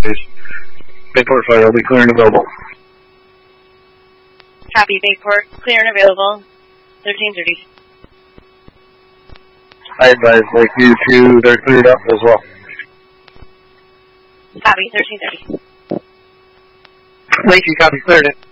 please. Bayport Fire will be clear and available. Copy, Bayport, clear and available. 1330. I advise Lakeview 2, they're cleared up as well. Copy, 1330. Lakeview, copy, cleared it.